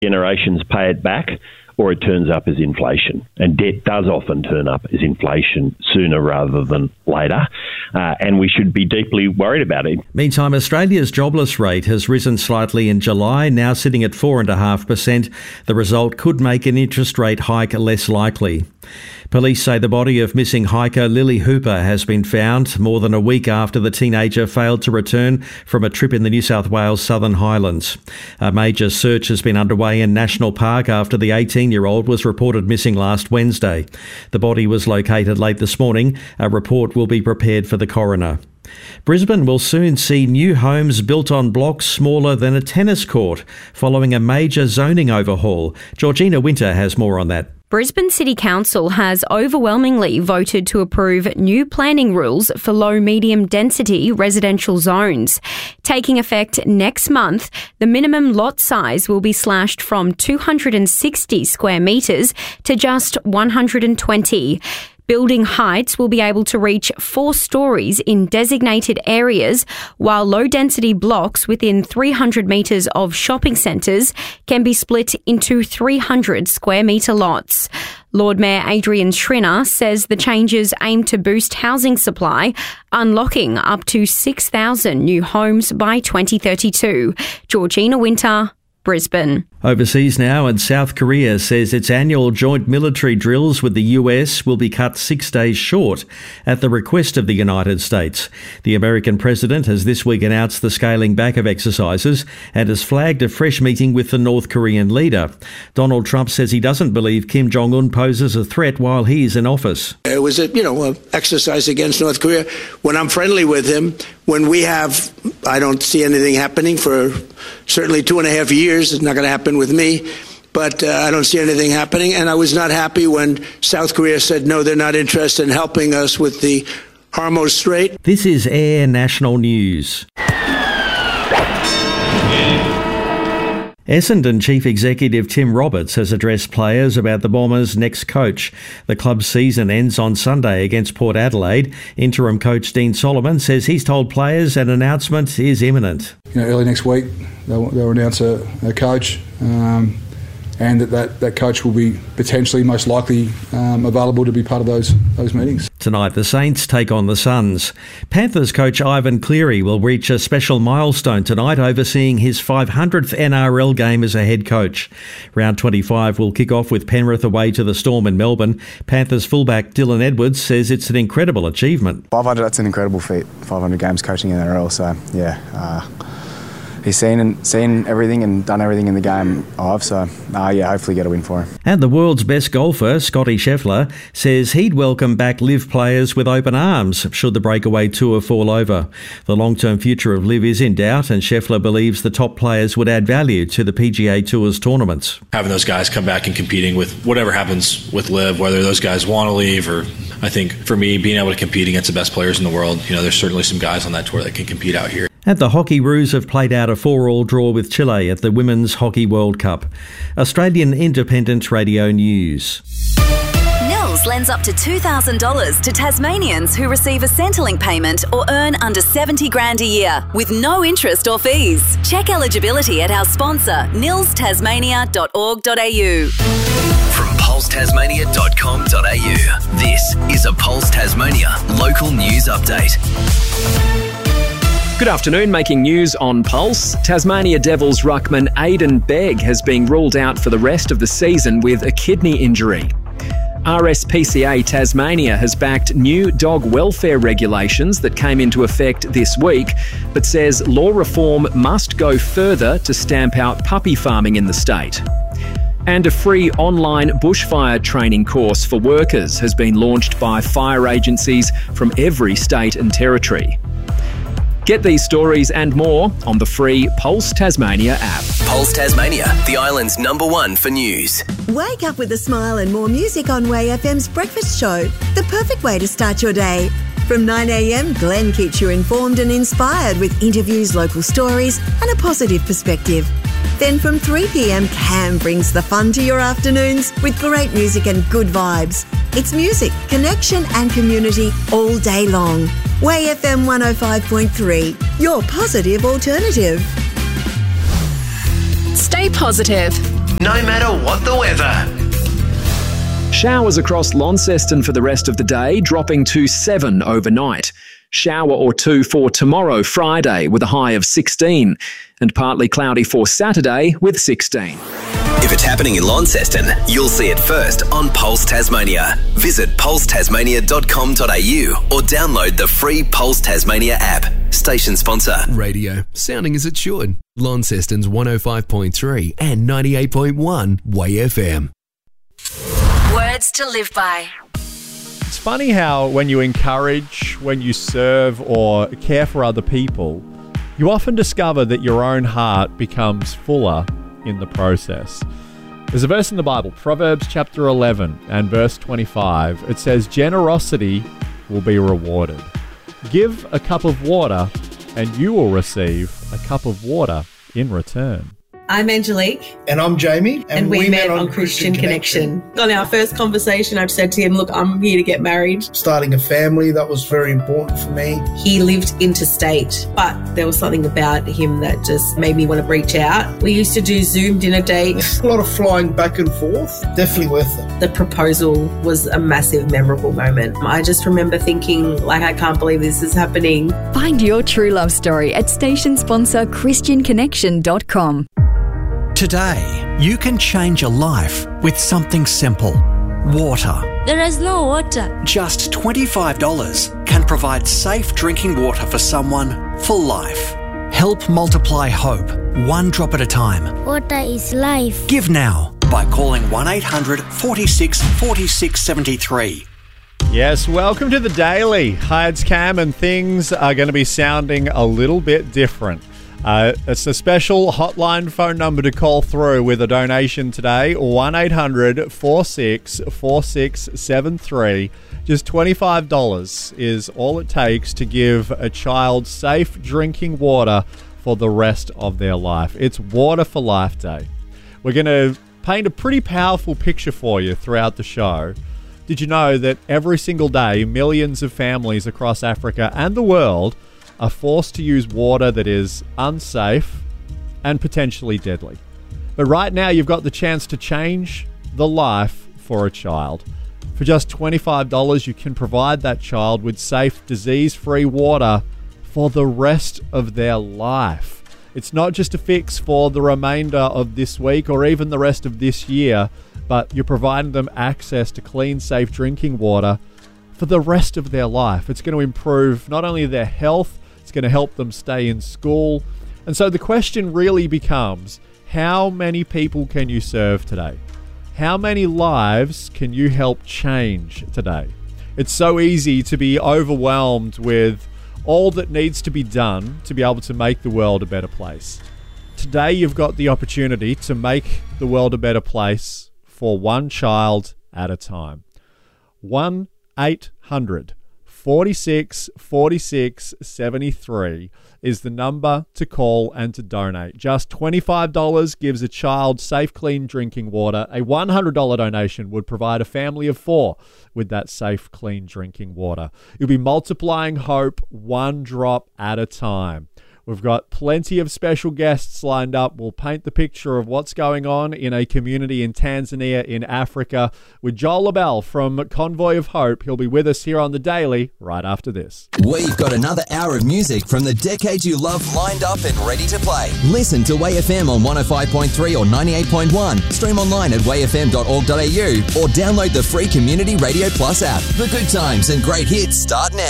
Generations pay it back, or it turns up as inflation. And debt does often turn up as inflation sooner rather than later, and we should be deeply worried about it. Meantime, Australia's jobless rate has risen slightly in July, now sitting at 4.5%. The result could make an interest rate hike less likely. Police say the body of missing hiker Lily Hooper has been found more than a week after the teenager failed to return from a trip in the New South Wales Southern Highlands. A major search has been underway in National Park after the 18-year-old was reported missing last Wednesday. The body was located late this morning. A report will be prepared for the coroner. Brisbane will soon see new homes built on blocks smaller than a tennis court, following a major zoning overhaul. Georgina Winter has more on that. Brisbane City Council has overwhelmingly voted to approve new planning rules for low-medium density residential zones. Taking effect next month, the minimum lot size will be slashed from 260 square metres to just 120. Building heights will be able to reach 4 stories in designated areas, while low-density blocks within 300 metres of shopping centres can be split into 300 square metre lots. Lord Mayor Adrian Schrinner says the changes aim to boost housing supply, unlocking up to 6,000 new homes by 2032. Georgina Winter, Brisbane. Overseas now, and South Korea says its annual joint military drills with the US will be cut 6 days short at the request of the United States. The American president has this week announced the scaling back of exercises and has flagged a fresh meeting with the North Korean leader. Donald Trump says he doesn't believe Kim Jong-un poses a threat while he is in office. It was an exercise against North Korea. When I'm friendly with him, I don't see anything happening for certainly 2.5 years. It's not going to happen with me, but I don't see anything happening. And I was not happy when South Korea said, no, they're not interested in helping us with the Hormuz Strait. This is Air National News. Essendon Chief Executive Tim Roberts has addressed players about the Bombers' next coach. The club's season ends on Sunday against Port Adelaide. Interim coach Dean Solomon says he's told players an announcement is imminent. Early next week they'll announce a coach, and that coach will be potentially, most likely, available to be part of those meetings. Tonight, the Saints take on the Suns. Panthers coach Ivan Cleary will reach a special milestone tonight, overseeing his 500th NRL game as a head coach. Round 25 will kick off with Penrith away to the Storm in Melbourne. Panthers fullback Dylan Edwards says it's an incredible achievement. 500, that's an incredible feat. 500 games coaching in the NRL, so yeah. He's seen everything and done everything in the game hopefully get a win for him. And the world's best golfer, Scotty Scheffler, says he'd welcome back LIV players with open arms should the breakaway tour fall over. The long-term future of LIV is in doubt, and Scheffler believes the top players would add value to the PGA Tour's tournaments. Having those guys come back and competing with whatever happens with LIV, whether those guys want to leave, or I think for me, being able to compete against the best players in the world, there's certainly some guys on that tour that can compete out here. And the Hockeyroos have played out a 4-4 draw with Chile at the Women's Hockey World Cup. Australian Independent Radio News. Nils lends up to $2,000 to Tasmanians who receive a Centrelink payment or earn under $70,000 a year with no interest or fees. Check eligibility at our sponsor, nilstasmania.org.au. From pulsetasmania.com.au, this is a Pulse Tasmania local news update. Good afternoon, making news on Pulse. Tasmania Devils ruckman Aidan Begg has been ruled out for the rest of the season with a kidney injury. RSPCA Tasmania has backed new dog welfare regulations that came into effect this week, but says law reform must go further to stamp out puppy farming in the state. And a free online bushfire training course for workers has been launched by fire agencies from every state and territory. Get these stories and more on the free Pulse Tasmania app. Pulse Tasmania, the island's #1 for news. Wake up with a smile and more music on Way FM's Breakfast Show, the perfect way to start your day. From 9 a.m, Glenn keeps you informed and inspired with interviews, local stories and a positive perspective. Then from 3 p.m, Cam brings the fun to your afternoons with great music and good vibes. It's music, connection and community all day long. Way FM 105.3, your positive alternative. Stay positive. no matter what the weather. Showers across Launceston for the rest of the day, dropping to 7 overnight. Shower or two for tomorrow, Friday, with a high of 16. And partly cloudy for Saturday with 16. If it's happening in Launceston, you'll see it first on Pulse Tasmania. Visit pulsetasmania.com.au or download the free Pulse Tasmania app. Station sponsor. Radio, sounding as it should. Launceston's 105.3 and 98.1 Way FM. Words to live by. It's funny how when you encourage, when you serve or care for other people, you often discover that your own heart becomes fuller in the process. There's a verse in the Bible, Proverbs chapter 11 and verse 25. It says, generosity will be rewarded. Give a cup of water and you will receive a cup of water in return. I'm Angelique. And I'm Jamie. And we met on Christian Connection. On our first conversation, I've said to him, look, I'm here to get married. Starting a family, that was very important for me. He lived interstate, but there was something about him that just made me want to reach out. We used to do Zoom dinner dates. A lot of flying back and forth. Definitely worth it. The proposal was a massive, memorable moment. I just remember thinking, like, I can't believe this is happening. Find your true love story at station sponsor ChristianConnection.com. Today, you can change a life with something simple. Water. There is no water. Just $25 can provide safe drinking water for someone for life. Help multiply hope, one drop at a time. Water is life. Give now by calling 1-800 46 73. Yes, welcome to the Daily. Hi, it's Cam, and things are going to be sounding a little bit different. It's a special hotline phone number to call through with a donation today, 1-800-464673. Just $25 is all it takes to give a child safe drinking water for the rest of their life. It's Water for Life Day. We're going to paint a pretty powerful picture for you throughout the show. Did you know that every single day, millions of families across Africa and the world are forced to use water that is unsafe and potentially deadly? But right now, you've got the chance to change the life for a child. For just $25, you can provide that child with safe, disease-free water for the rest of their life. It's not just a fix for the remainder of this week or even the rest of this year, but you're providing them access to clean, safe drinking water for the rest of their life. It's going to improve not only their health, it's going to help them stay in school. And so the question really becomes, how many people can you serve today? How many lives can you help change today? It's so easy to be overwhelmed with all that needs to be done to be able to make the world a better place. Today you've got the opportunity to make the world a better place for one child at a time. 1-800 46 46 73 is the number to call and to donate. Just $25 gives a child safe, clean drinking water. A $100 donation would provide a family of 4 with that safe, clean drinking water. You'll be multiplying hope one drop at a time. We've got plenty of special guests lined up. We'll paint the picture of what's going on in a community in Tanzania, in Africa, with Joel LaBelle from Convoy of Hope. He'll be with us here on The Daily right after this. We've got another hour of music from the decades you love lined up and ready to play. Listen to Way FM on 105.3 or 98.1. Stream online at wayfm.org.au or download the free Community Radio Plus app. The good times and great hits start now.